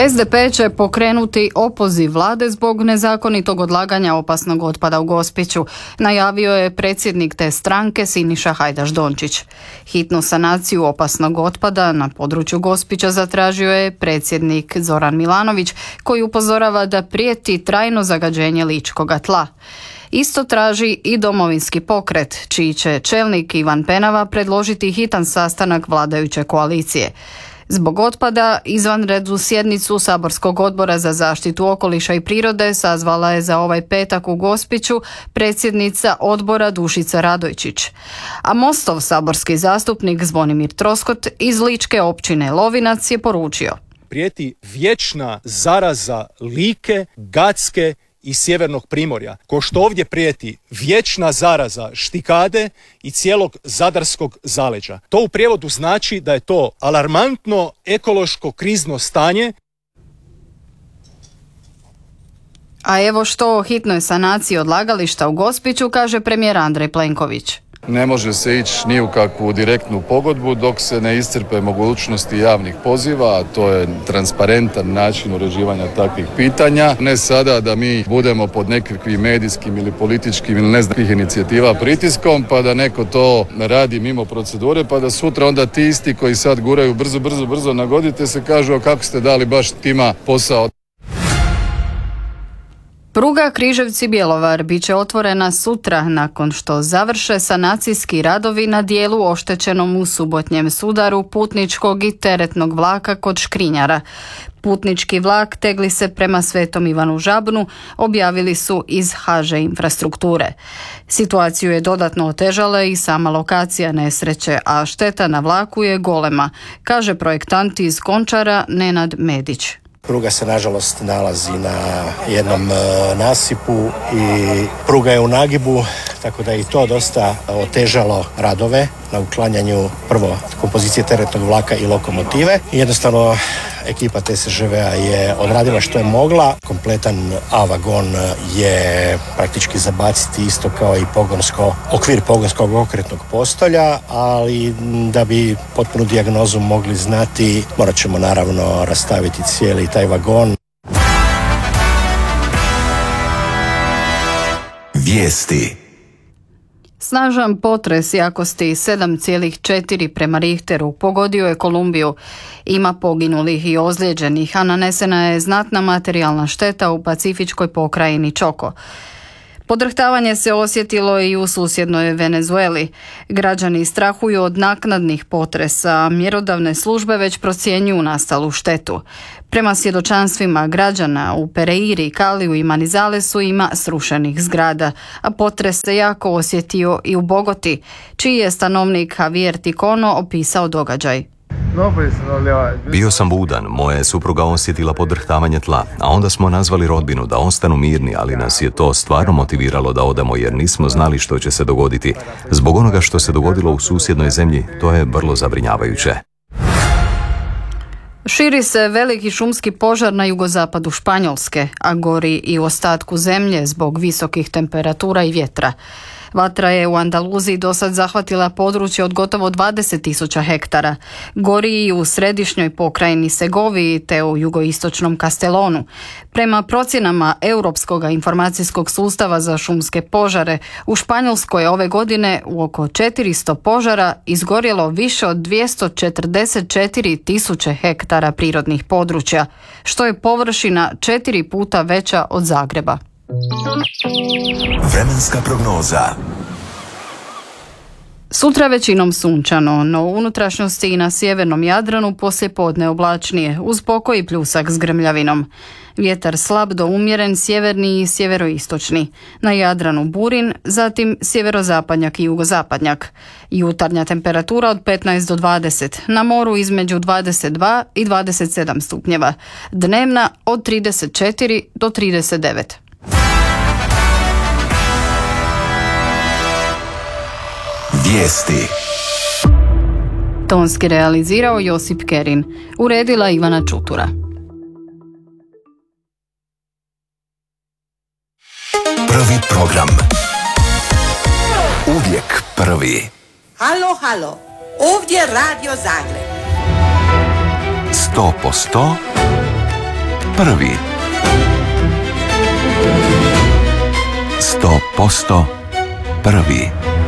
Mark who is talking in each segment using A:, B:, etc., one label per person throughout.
A: SDP će pokrenuti opoziv vlade zbog nezakonitog odlaganja opasnog otpada u Gospiću, najavio je predsjednik te stranke Siniša Hajdaš Dončić. Hitnu sanaciju opasnog otpada na području Gospića zatražio je predsjednik Zoran Milanović, koji upozorava da prijeti trajno zagađenje ličkoga tla. Isto traži i Domovinski pokret, čiji će čelnik Ivan Penava predložiti hitan sastanak vladajuće koalicije. Zbog otpada, izvanrednu sjednicu Saborskog odbora za zaštitu okoliša i prirode sazvala je za ovaj petak u Gospiću predsjednica odbora Dušica Radojčić. A Mostov saborski zastupnik Zvonimir Troskot iz ličke općine Lovinac je poručio:
B: prijeti vječna zaraza Like, Gacke i sjevernog Primorja, ko što ovdje prijeti vječna zaraza Štikade i cijelog zadarskog zaleđa. To u prijevodu znači da je to alarmantno ekološko krizno stanje.
A: A evo što o hitnoj sanaciji odlagališta u Gospiću kaže premijer Andrej Plenković.
C: Ne može se ići ni u kakvu direktnu pogodbu dok se ne iscrpe mogućnosti javnih poziva, a to je transparentan način uređivanja takvih pitanja. Ne sada da mi budemo pod nekakvim medijskim ili političkim ili ne znam kakvih inicijativa pritiskom, pa da neko to radi mimo procedure, pa da sutra onda ti isti koji sad guraju brzo nagodite se kažu, a kako ste dali baš tima posao.
A: Pruga Križevci-Bjelovar bit će otvorena sutra nakon što završe sanacijski radovi na dijelu oštećenom u subotnjem sudaru putničkog i teretnog vlaka kod Škrinjara. Putnički vlak tegli se prema Svetom Ivanu Žabnu, objavili su iz HŽ Infrastrukture. Situaciju je dodatno otežala i sama lokacija nesreće, a šteta na vlaku je golema, kaže projektant iz Končara Nenad Medić.
D: Pruga se nažalost nalazi na jednom nasipu i pruga je u nagibu, tako da je i to dosta otežalo radove na uklanjanju prvo kompozicije teretnog vlaka i lokomotive. Jednostavno ekipa TSŽV-a je odradila što je mogla. Kompletan A-vagon je praktički zabaciti isto kao i okvir pogonskog okretnog postolja, ali da bi potpunu dijagnozu mogli znati, morat ćemo naravno rastaviti cijeli taj vagon.
E: Vijesti.
A: Snažan potres jakosti 7,4 prema Richteru pogodio je Kolumbiju. Ima poginulih i ozlijeđenih, a nanesena je znatna materijalna šteta u pacifičkoj pokrajini Čoko. Podrhtavanje se osjetilo i u susjednoj Venezueli. Građani strahuju od naknadnih potresa, a mjerodavne službe već procjenjuju nastalu štetu. Prema svjedočanstvima građana u Pereiri, Kaliju i Manizalesu ima srušenih zgrada, a potres se jako osjetio i u Bogoti, čiji je stanovnik Javier Ticono opisao događaj.
E: Bio sam budan, moja je supruga osjetila podrhtavanje tla, a onda smo nazvali rodbinu da ostanu mirni, ali nas je to stvarno motiviralo da odemo jer nismo znali što će se dogoditi. Zbog onoga što se dogodilo u susjednoj zemlji, to je vrlo zabrinjavajuće.
A: Širi se veliki šumski požar na jugozapadu Španjolske, a gori i u ostatku zemlje zbog visokih temperatura i vjetra. Vatra je u Andaluziji dosad zahvatila područje od gotovo 20.000 hektara. Gori i u središnjoj pokrajini Segoviji te u jugoistočnom Kastelonu. Prema procjenama Europskog informacijskog sustava za šumske požare, u Španjolskoj ove godine u oko 400 požara izgorjelo više od 244.000 hektara prirodnih područja, što je površina 4 puta veća od Zagreba.
E: Vremenska prognoza.
A: Sutra većinom sunčano, no u unutrašnjosti i na sjevernom Jadranu poslijepodne oblačnije, uz pokoj i pljusak s grmljavinom. Vjetar slab do umjeren sjeverni i sjeveroistočni. Na Jadranu burin, zatim sjeverozapadnjak i jugozapadnjak. Jutarnja temperatura od 15 do 20, na moru između 22 i 27 stupnjeva. Dnevna od 34 do 39.
E: Vijesti.
A: Tonski realizirao Josip Kerin, uredila Ivana Čutura.
E: Prvi program. Uvijek prvi.
F: Halo, halo, ovdje Radio Zagreb.
E: 100%.
F: prvi. 100% prvi.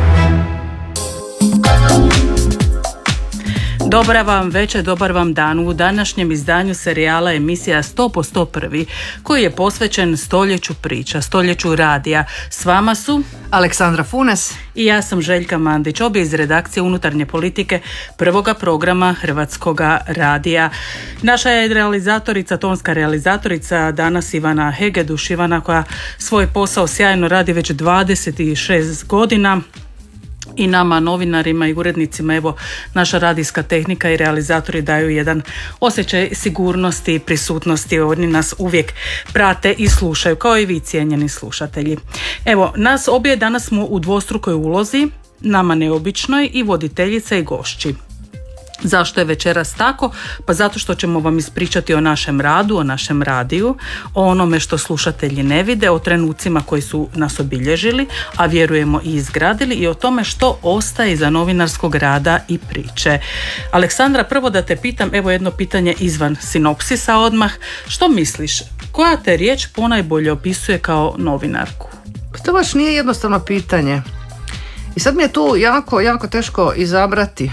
G: Dobra vam večer, dobar vam dan. U današnjem izdanju serijala emisija 100% prvi, koji je posvećen stoljeću priča, stoljeću radija. S vama su
H: Aleksandra Funes
G: i ja sam Željka Mandić, obje iz redakcije unutarnje politike prvoga programa Hrvatskoga radija. Naša je realizatorica, tonska realizatorica danas Ivana Hegeduš. Ivana koja svoj posao sjajno radi već 26 godina. I nama, novinarima i urednicima, evo, naša radijska tehnika i realizatori daju jedan osjećaj sigurnosti i prisutnosti. Oni nas uvijek prate i slušaju, kao i vi, cijenjeni slušatelji. Evo, nas obje danas smo u dvostrukoj ulozi, nama neobičnoj, i voditeljica i gošći. Zašto je večeras tako? Pa zato što ćemo vam ispričati o našem radu, o našem radiju, o onome što slušatelji ne vide, o trenucima koji su nas obilježili, a vjerujemo i izgradili, i o tome što ostaje iza novinarskog rada i priče. Aleksandra, prvo da te pitam, evo jedno pitanje izvan sinopsisa odmah. Što misliš, koja te riječ ponajbolje opisuje kao novinarku?
H: To baš nije jednostavno pitanje. I sad mi je tu jako teško izabrati.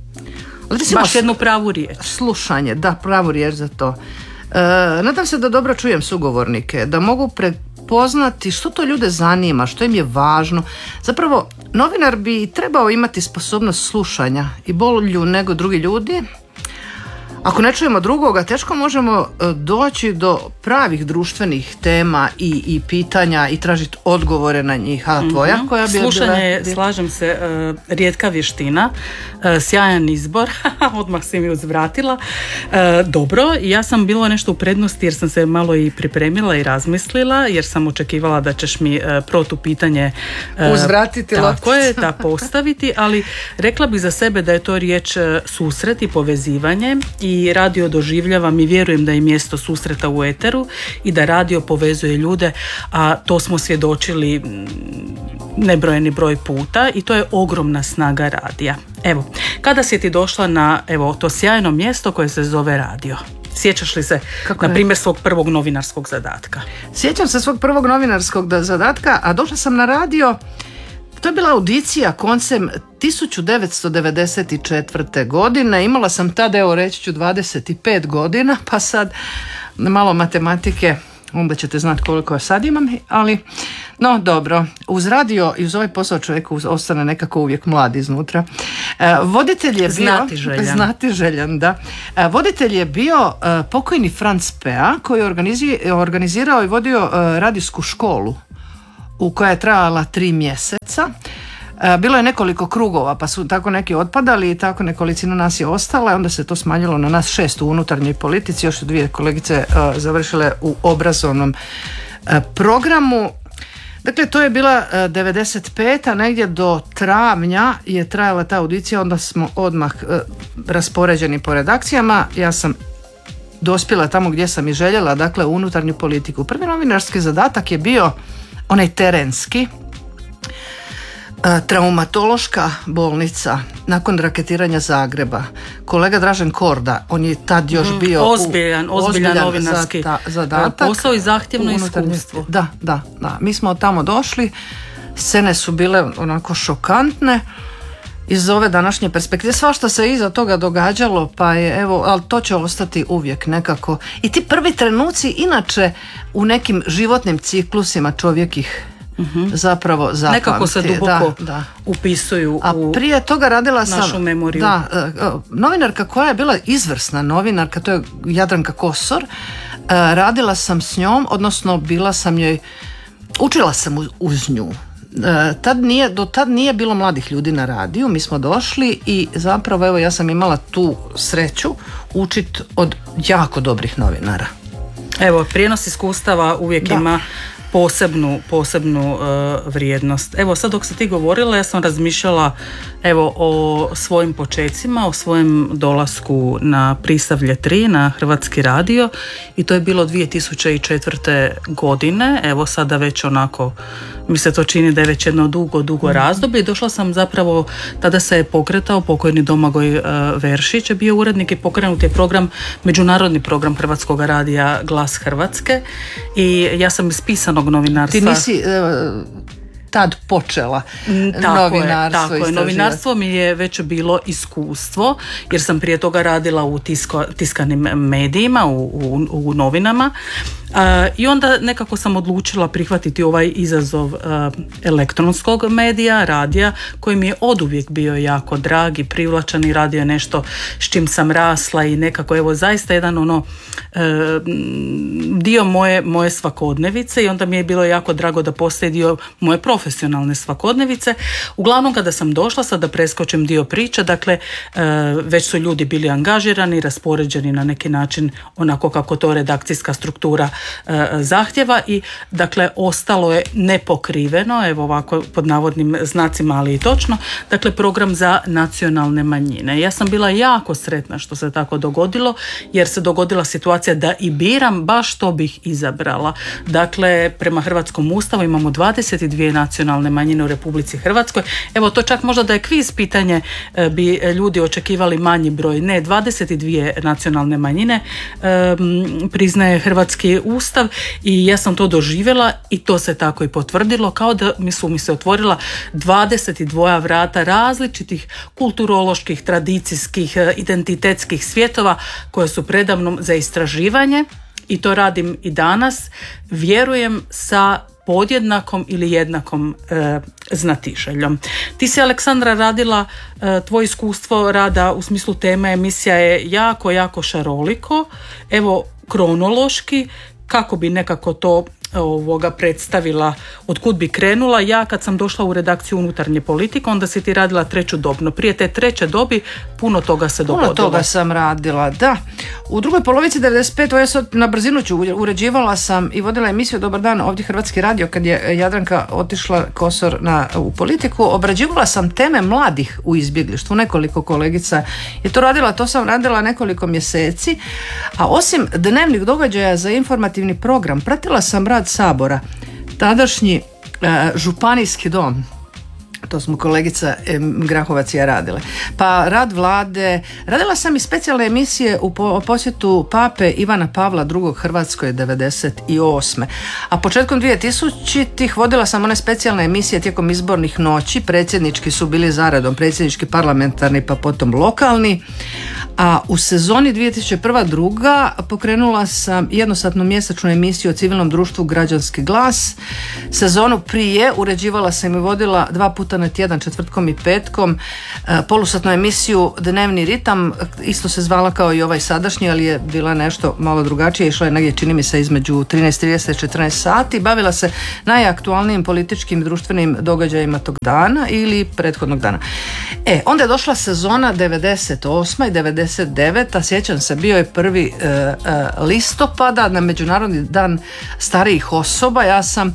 G: Baš jednu pravu riječ.
H: Slušanje, da, pravu riječ za to. Nadam se da dobro čujem sugovornike, da mogu prepoznati što to ljude zanima, što im je važno. Zapravo, novinar bi trebao imati sposobnost slušanja i bolju nego drugi ljudi. Ako ne čujemo drugoga, teško možemo doći do pravih društvenih tema i pitanja i tražiti odgovore na njih. A tvoja koja bi
G: slušanje je, slažem se, rijetka vještina, sjajan izbor, odmah si mi uzvratila. Dobro, ja sam bila nešto u prednosti jer sam se malo i pripremila i razmislila, jer sam očekivala da ćeš mi protupitanje
H: uzvratiti,
G: tako je, da postaviti, ali rekla bih za sebe da je to riječ susret i povezivanje, i radio doživljavam i vjerujem da je mjesto susreta u eteru i da radio povezuje ljude, a to smo svjedočili nebrojeni broj puta i to je ogromna snaga radija. Evo, kada si ti došla na to sjajno mjesto koje se zove radio? Sjećaš li se, na primjer, svog prvog novinarskog zadatka?
H: Sjećam se svog prvog novinarskog zadatka, a došla sam na radio. To je bila audicija koncem 1994. godine. Imala sam tada, evo reći ću, 25 godina, pa sad malo matematike, onda ćete znati koliko ja sad imam, ali no dobro, uz radio i uz ovaj posao čovjeku ostane nekako uvijek mlad iznutra. Voditelj je bio znatiželjan, da. Voditelj je bio pokojni Franz Pea, koji je organizirao i vodio radijsku školu koja je trajala 3 mjeseca. Bilo je nekoliko krugova, pa su tako neki otpadali i tako nekolicina nas je ostala, onda se to smanjilo na nas 6 u unutarnjoj politici, još 2 kolegice završile u obrazovnom programu. Dakle, to je bila 95. negdje do travnja je trajala ta audicija, onda smo odmah raspoređeni po redakcijama. Ja sam dospjela tamo gdje sam i željela, dakle u unutarnju politiku. Prvi novinarski zadatak je bio onaj terenski, traumatološka bolnica nakon raketiranja Zagreba. Kolega Dražen Korda, on je tad još bio
G: ozbiljan novinarski
H: zadatak,
G: posao i zahtjevno iskustvo.
H: Da. Mi smo tamo došli, scene su bile onako šokantne iz ove današnje perspektive. Svašta se iza toga događalo, pa je ali to će ostati uvijek nekako. I ti prvi trenuci, inače u nekim životnim ciklusima čovjek ih zapravo zapamti.
G: Nekako se duboko upisuju u
H: prije toga radila sam
G: našu memoriju.
H: Novinarka koja je bila izvrsna novinarka, to je Jadranka Kosor. Radila sam s njom, odnosno bila sam joj, učila sam uz nju. Do tad nije bilo mladih ljudi na radiju, mi smo došli i zapravo ja sam imala tu sreću učit od jako dobrih novinara.
G: Evo, prijenos iskustava uvijek ima posebnu vrijednost. Evo sad dok si ti govorila, ja sam razmišljala o svojim počecima, o svojem dolasku na Prisavlje 3 na Hrvatski radio i to je bilo 2004. godine. Evo sada već onako mi se to čini da je već jedno dugo razdoblje i došla sam zapravo, tada se je pokretao pokojni Domagoj Veršić je bio urednik i pokrenut je program, međunarodni program Hrvatskog radija Glas Hrvatske i ja sam iz pisanog novinarstva.
H: Ti nisi tad počela novinarstvo.
G: Tako je, novinarstvo mi je već bilo iskustvo jer sam prije toga radila u tiskanim medijima, u novinama. I onda nekako sam odlučila prihvatiti ovaj izazov elektronskog medija, radija, koji mi je oduvijek bio jako drag i privlačan i radio je nešto s čim sam rasla i nekako zaista jedan dio moje svakodnevice i onda mi je bilo jako drago da postaje dio moje profesionalne svakodnevice. Uglavnom kada sam došla, sad da preskočim dio priče, dakle već su ljudi bili angažirani, raspoređeni na neki način onako kako to redakcijska struktura zahtjeva i dakle ostalo je nepokriveno, evo ovako pod navodnim znacima, ali i točno, dakle program za nacionalne manjine. Ja sam bila jako sretna što se tako dogodilo jer se dogodila situacija da i biram baš što bih izabrala. Dakle, prema Hrvatskom ustavu imamo 22 nacionalne manjine u Republici Hrvatskoj. Evo to čak možda da je kviz pitanje bi ljudi očekivali manji broj. Ne, 22 nacionalne manjine priznaje Hrvatski ustav i ja sam to doživjela i to se tako i potvrdilo, kao da mi se otvorila 22 vrata različitih kulturoloških, tradicijskih, identitetskih svjetova koje su predamnom za istraživanje i to radim i danas, vjerujem sa podjednakom ili jednakom znatiželjom. Ti si, Aleksandra, radila, tvoje iskustvo rada u smislu teme emisija je jako šaroliko. Evo, kronološki, kako bi nekako to predstavila, otkud bi krenula. Ja kad sam došla u redakciju Unutarnje politike, onda si ti radila treću dobno. Prije te treće dobi puno toga se dogodilo.
H: Puno toga sam radila, da. U drugoj polovici 95. ja sad na brzinu uređivala sam i vodila emisiju Dobar dan, ovdje Hrvatski radio, kad je Jadranka otišla Kosor u politiku. Obrađivala sam teme mladih u izbjeglištvu. Nekoliko kolegica je to radila, to sam radila nekoliko mjeseci. A osim dnevnih događaja za informativni program, pratila sam rad Sabora, tadašnji županijski dom, to smo kolegica Grahovac i ja radile, pa rad vlade, radila sam i specijalne emisije u posjetu pape Ivana Pavla II. Hrvatskoj 98. A početkom 2000-ih vodila sam one specijalne emisije tijekom izbornih noći, predsjednički su bili zaredom, predsjednički, parlamentarni pa potom lokalni. A u sezoni 2001-2002 pokrenula sam jednosatnu mjesečnu emisiju o civilnom društvu Građanski glas. Sezonu prije uređivala sam i vodila 2 puta na tjedan, četvrtkom i petkom, polusatnu emisiju Dnevni ritam, isto se zvala kao i ovaj sadašnji, ali je bila nešto malo drugačije, išla je negdje, čini mi se, između 13:30 i 14 sati, bavila se najaktualnijim političkim i društvenim događajima tog dana ili prethodnog dana. Onda je došla sezona 98. i 99. Sjećam se, bio je 1. listopada na Međunarodni dan starijih osoba. Ja sam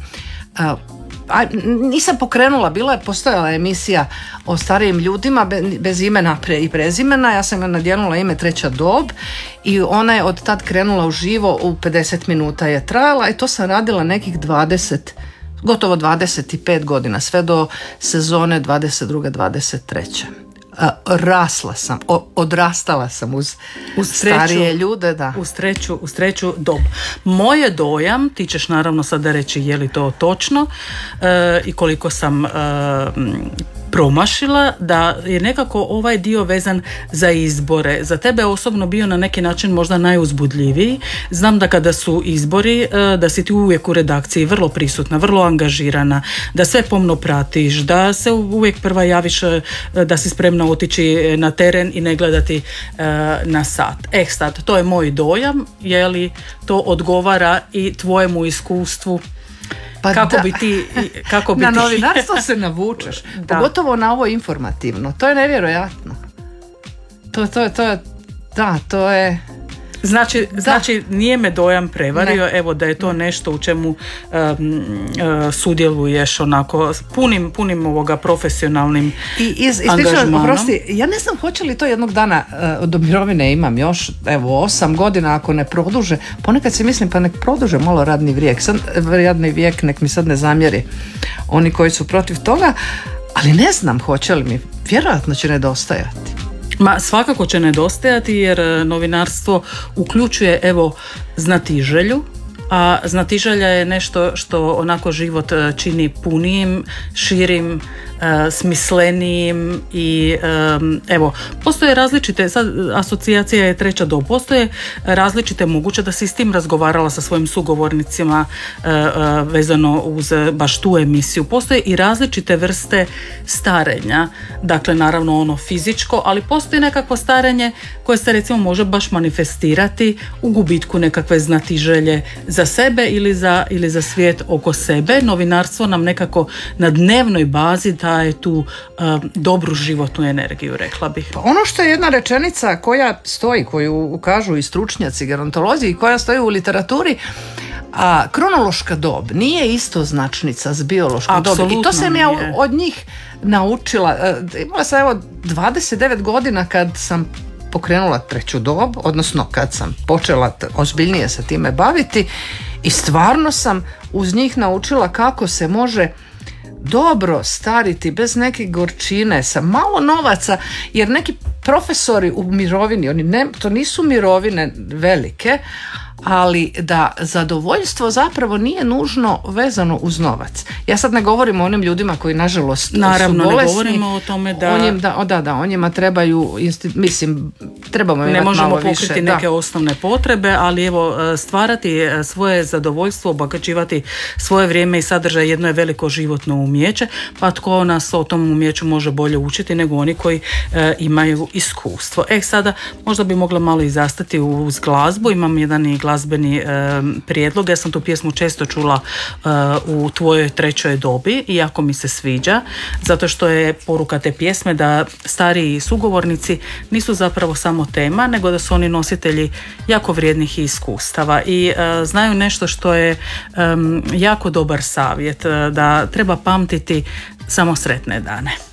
H: nisam pokrenula, postojala emisija o starijim ljudima bez imena i prezimena, ja sam nadjenula ime Treća dob i ona je od tad krenula uživo, u 50 minuta je trajala i to sam radila nekih gotovo 25 godina, sve do sezone 22-23. Rasla sam, odrastala sam uz starije ljude, da.
G: Uz treću dobu. Moje dojam, ti ćeš naravno sada reći je li to točno i koliko sam promašila, da je nekako ovaj dio vezan za izbore. Za tebe osobno bio na neki način možda najuzbudljiviji. Znam da kada su izbori, da si ti uvijek u redakciji vrlo prisutna, vrlo angažirana, da sve pomno pratiš, da se uvijek prva javiš, da si spremna otići na teren i ne gledati na sat. Sad, to je moj dojam, je li to odgovara i tvojemu iskustvu?
H: Pa
G: kako bi
H: na novinarstvo se navučeš, pogotovo na ovo informativno, to je nevjerojatno. To je
G: Znači nije me dojam prevario, evo da je to nešto u čemu sudjeluješ onako punim ovoga profesionalnim angažmanom.
H: Oprosti, ja ne znam hoće li to jednog dana do mirovine imam još, evo 8 godina ako ne produže, ponekad si mislim pa nek produže malo radni vijek, nek mi sad ne zamjeri oni koji su protiv toga, ali ne znam hoće li mi, vjerojatno će nedostajati.
G: Ma svakako će nedostajati jer novinarstvo uključuje znatiželju, a znatiželja je nešto što onako život čini punijim, širim, smislenijim i postoje različite, sad asocijacija je treća dob, postoje različite, moguće da si s tim razgovarala sa svojim sugovornicima vezano uz baš tu emisiju, postoje i različite vrste starenja, dakle naravno ono fizičko, ali postoji nekakvo starenje koje se recimo može baš manifestirati u gubitku nekakve znatiželje za sebe ili za svijet oko sebe. Novinarstvo nam nekako na dnevnoj bazi daje tu dobru životnu energiju, rekla bih.
H: Pa ono što je jedna rečenica koja stoji, koju kažu i stručnjaci, gerontolozi i koja stoji u literaturi, a kronološka dob nije istoznačnica s biološkom dobi. I to sam ja od njih naučila. Imala sam 29 godina kad sam pokrenula treću dob, odnosno kad sam počela ozbiljnije se time baviti i stvarno sam uz njih naučila kako se može dobro stariti bez neke gorčine, sa malo novaca, jer neki profesori u mirovini, to nisu mirovine velike, ali da zadovoljstvo zapravo nije nužno vezano uz novac. Ja sad ne govorim o onim ljudima koji nažalost su bolesni.
G: Ne govorimo o tome da...
H: O njima trebaju, trebamo imati malo više.
G: Ne možemo pokriti neke osnovne potrebe, ali stvarati svoje zadovoljstvo, obogaćivati svoje vrijeme i sadržaj jedno je veliko životno umijeće, pa tko nas o tom umijeću može bolje učiti nego oni koji imaju iskustvo. Sada možda bi mogla malo i zastati uz glazbu, imam jedan i glazbeni prijedlog. Ja sam tu pjesmu često čula u tvojoj trećoj dobi i jako mi se sviđa, zato što je poruka te pjesme da stariji sugovornici nisu zapravo samo tema, nego da su oni nositelji jako vrijednih iskustava i znaju nešto što je jako dobar savjet, da treba pamtiti samo sretne dane.